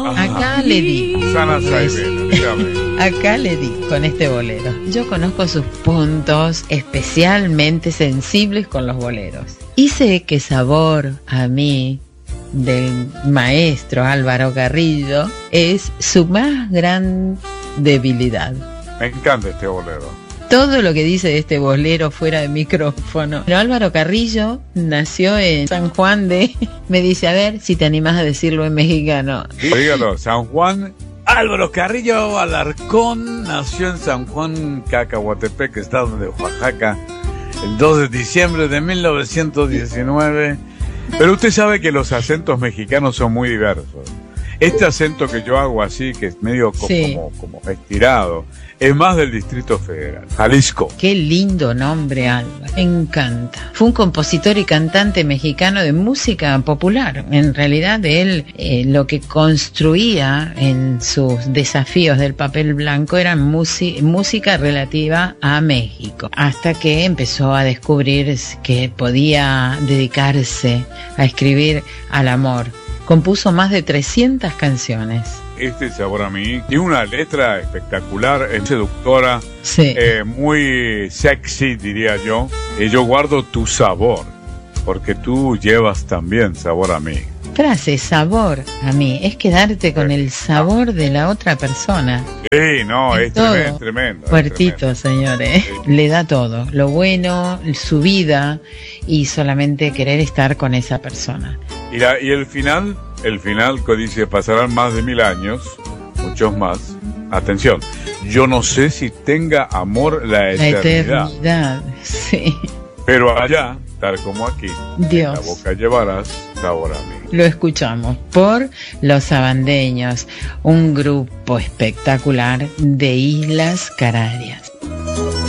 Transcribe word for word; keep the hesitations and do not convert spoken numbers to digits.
Acá le di. Sana Saibena, dígame. Acá le di con este bolero. Yo conozco sus puntos especialmente sensibles con los boleros. Y sé que Sabor a mí, del maestro Álvaro Carrillo, es su más gran debilidad. Me encanta este bolero. Todo lo que dice de este bolero fuera de micrófono. Pero Álvaro Carrillo nació en San Juan de... Me dice, a ver si te animás a decirlo en mexicano. Dígalo, San Juan. Álvaro Carrillo Alarcón nació en San Juan, Cacahuatepec, estado de Oaxaca, el dos de diciembre de mil novecientos diecinueve. Pero usted sabe que los acentos mexicanos son muy diversos. Este acento que yo hago así, que es medio como, Sí. como, como estirado, es más del Distrito Federal, Jalisco. Qué lindo nombre, Álvaro. Me encanta. Fue un compositor y cantante mexicano de música popular. En realidad, él eh, lo que construía en sus desafíos del papel blanco era musi- música relativa a México. Hasta que empezó a descubrir que podía dedicarse a escribir al amor. Compuso más de trescientas canciones. Este Sabor a mí tiene una letra espectacular, es seductora, Sí. eh, muy sexy, diría yo. Y yo guardo tu sabor, porque tú llevas también sabor a mí. Frase, sabor a mí, es quedarte con el sabor de la otra persona. Sí, no, En es todo. tremendo, tremendo. es Fuertito, tremendo. señores. Le da todo, lo bueno, su vida y solamente querer estar con esa persona. Y, la, y el final, el final que dice, pasarán más de mil años, muchos más. Atención, yo no sé si tenga amor la La eternidad, eternidad, sí. pero allá, tal como aquí, en Dios. la boca llevarás sabor a mí. Lo escuchamos por Los Sabandeños, un grupo espectacular de Islas Canarias.